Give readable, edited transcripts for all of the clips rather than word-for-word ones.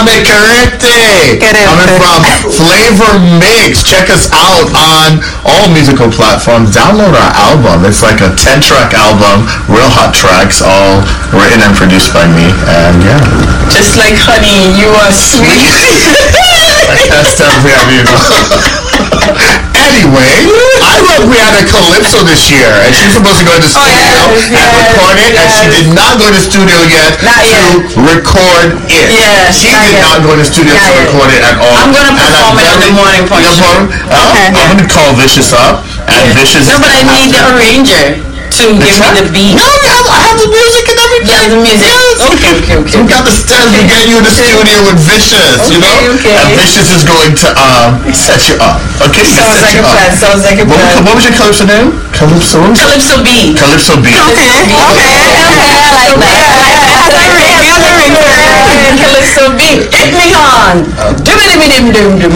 Dame Carete. Coming from Flavor Mix. Check us out on all musical platforms. Download our album. It's like a 10-track album. Real hot tracks, all written and produced by me. And yeah. Just like honey, you are sweet. That's definitely Anyway, I love Rihanna Calypso this year, and she's supposed to go to the studio and record it, and she did not go to the studio yet to record it. She did not go to the studio to record it at all. I'm going to perform it on the morning for you. I'm going to call Vicious up, and Vicious No, but I need the arranger to give me the beat. No, I have the music and everything. Yeah, the music. Yes. Okay. We got the steps to get you in the studio with Vicious, you know? And Vicious is going to set you up. Okay? Sounds like a plan. What was your Calypso name? Calypso B. Calypso B. Okay. I like that. Calypso B. Hit me on. Dum-dum-dum-dum-dum.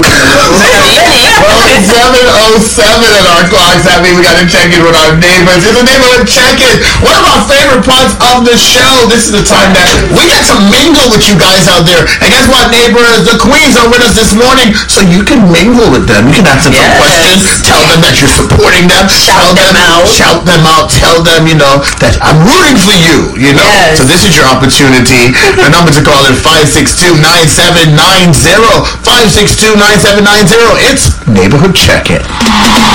7:07 at our clocks. That means we got to check in with our neighbors. It's a neighborhood check-in. One of our favorite parts of the show. This is the time that we get to mingle with you guys out there. And guess what, neighbors? The queens are with us this morning, so you can mingle with them. You can ask them some questions. Tell them that you're supporting them. Shout them out. Tell them, that I'm rooting for you. So this is your opportunity. The number to call is 562-9790. 562-9790. It's Neighborhood Check-In.